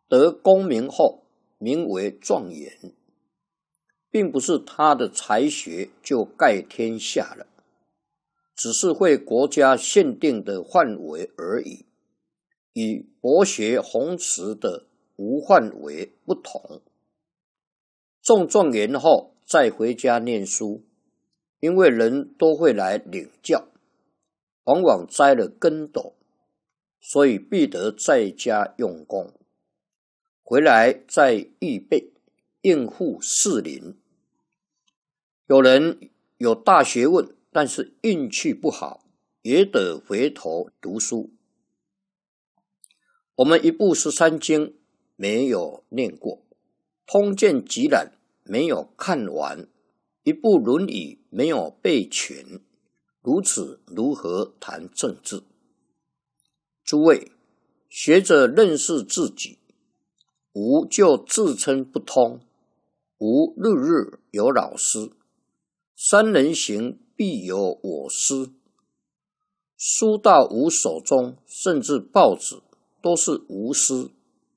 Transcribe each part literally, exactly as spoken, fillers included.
得功名后名为状元，并不是他的才学就盖天下了，只是会国家限定的范围而已，与博学鸿词的无范围不同。中状元后再回家念书，因为人都会来领教，往往栽了跟斗，所以必得在家用功，回来再预备应付士林。有人有大学问，但是运气不好，也得回头读书。我们一部十三经没有念过，通鉴集览没有看完，一部论语没有背全，如此如何谈政治？诸位，学者认识自己，无就自称不通，无日日有老师，三人行必有我师。书到无手中，甚至报纸都是无师，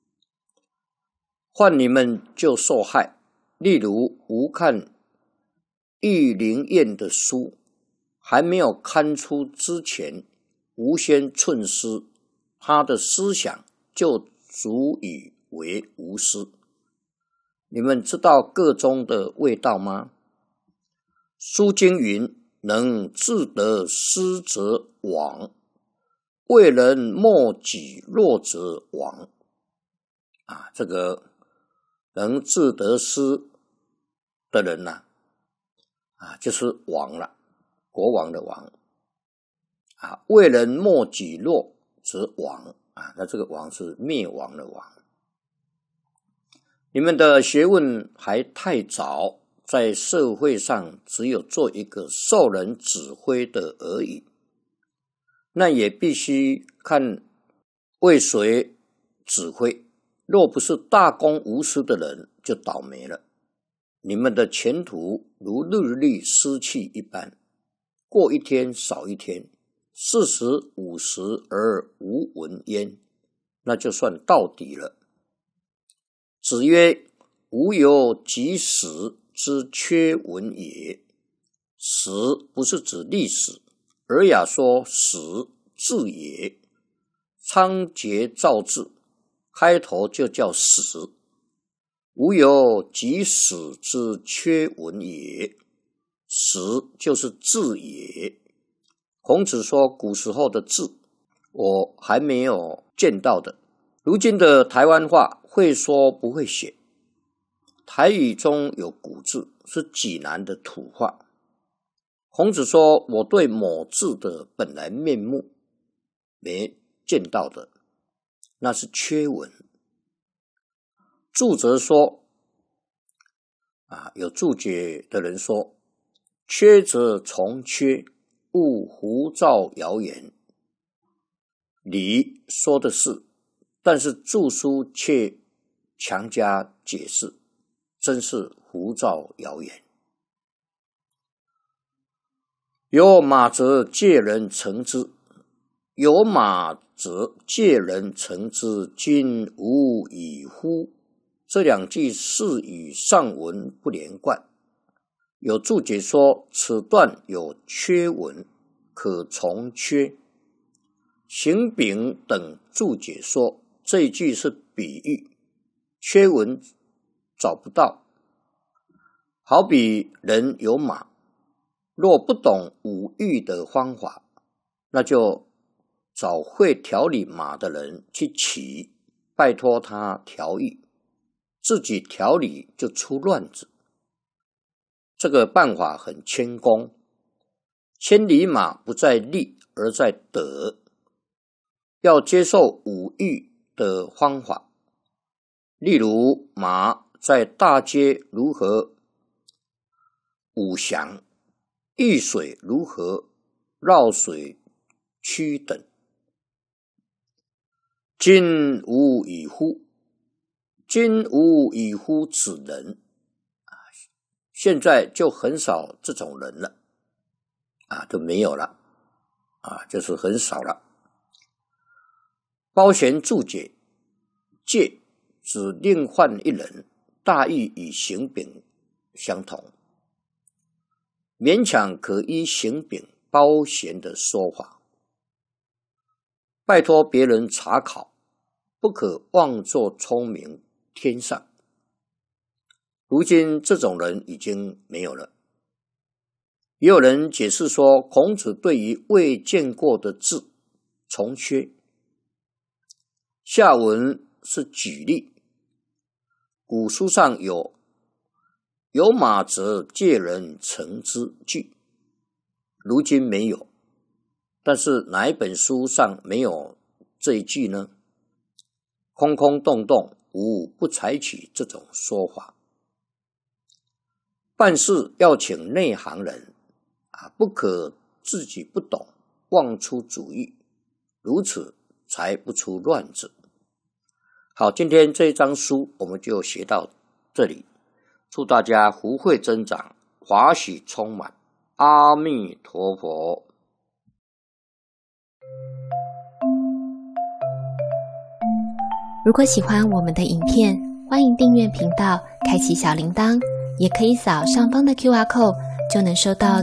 换你们就受害。例如无看玉灵验的书，还没有刊出之前，无先寸师，他的思想就足以为无师。你们知道个中的味道吗？书经云：能自得失则亡，为人莫己弱则亡。啊，这个能自得失的人呐、啊，啊，就是王了，国王的王。啊，为人莫己弱则亡。啊，那这个亡是灭亡的亡。你们的学问还太早，在社会上只有做一个受人指挥的而已。那也必须看为谁指挥，若不是大公无私的人，就倒霉了。你们的前途如日历失去一般，过一天少一天，四十五十而无闻焉，那就算到底了。子曰：无有及时之缺文也。时不是指历史，尔雅说时字也，仓颉造字，开头就叫始。无有及始之缺文也，始就是字也。孔子说古时候的字我还没有见到的。如今的台湾话会说不会写，台语中有古字是济南的土话。孔子说我对某字的本来面目没见到的，那是缺文。注则说啊，有注解的人说，缺则从缺，勿胡造谣言。理说的是，但是注书却强加解释，真是胡造谣言。有马则借人乘之，有马则借人乘之，今无以乎？这两句是与上文不连贯。有注解说此段有缺文，可从缺。邢炳等注解说这一句是比喻，缺文找不到。好比人有马，若不懂舞御的方法，那就找会调理马的人去骑，拜托他调御，自己调理就出乱子。这个办法很谦恭，千里马不在利而在德，要接受舞御的方法。例如马在大街如何舞翔，遇水如何绕水曲等。今无以乎？今无以乎此人。现在就很少这种人了，啊，就没有了，啊，就是很少了。包贤注解，借指另换一人，大意与行丙相同，勉强可依行丙包闲的说法。拜托别人查考，不可妄作聪明天上。如今这种人已经没有了。也有人解释说，孔子对于未见过的字重缺。下文是举例，古书上有有马则借人乘之句，如今没有。但是哪一本书上没有这一句呢？空空洞洞，吾不采取这种说法。办事要请内行人啊，不可自己不懂，妄出主意，如此才不出乱子。好，今天这一章书我们就学到这里，祝大家福慧增长，华喜充满，阿弥陀佛。 如果喜欢我们的影片，欢迎订阅频道，开启小铃铛，也可以扫上方的 Q R code， 就能收到